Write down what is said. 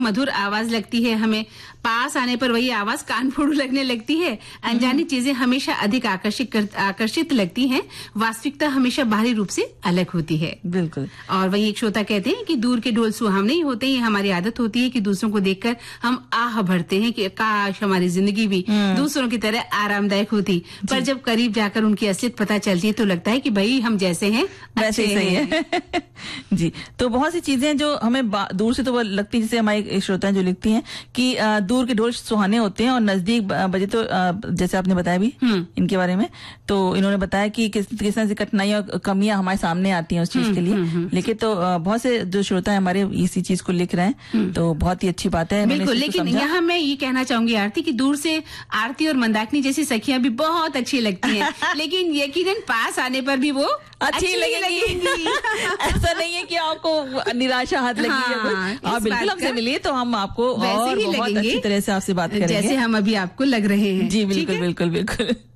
मधुर आवाज लगती है, हमें पास आने पर वही आवाज कान फोड़ू लगने लगती है। अनजानी चीजें हमेशा अधिक आकर्षित लगती हैं। वास्तविकता हमेशा बाहरी रूप से अलग होती है। बिल्कुल। और वही एक श्रोता कहते हैं कि दूर के ढोल सुहावने ही होते हैं। हमारी आदत होती है कि दूसरों को देखकर हम आह भरते हैं कि काश हमारी जिंदगी भी दूसरों की तरह आरामदायक होती। पर जब करीब जाकर उनकी असलियत पता चलती है तो लगता है कि भाई हम जैसे हैं वैसे ही सही है। जी, तो बहुत सी चीजें जो हमें दूर से तो वो लगती है, जैसे हमारी श्रोताएं जो लिखती हैं कि दूर के ढोल सुहाने होते हैं और नजदीक बजे तो जैसे आपने बताया भी इनके बारे में, तो इन्होंने बताया कि किस तरह से कठिनाइयां और कमियां हमारे सामने आती हैं उस चीज के लिए। लेकिन तो बहुत से जो श्रोता है हमारे इसी चीज को लिख रहे हैं, तो बहुत ही अच्छी बात है। बिल्कुल, लेकिन यहाँ मैं ये कहना चाहूंगी आरती कि दूर से आरती और मंदाकिनी जैसी सखियां भी बहुत अच्छी लगती हैं, लेकिन यकीनन पास आने पर भी वो अच्छी लगेंगी। ऐसा नहीं है कि आपको निराशा हाथ लगी है। आप बिल्कुल हमसे मिलिए तो हम आपको और बहुत अच्छी तरह से आपसे बात करेंगे जैसे हम अभी आपको लग रहे हैं। जी बिल्कुल बिल्कुल बिल्कुल।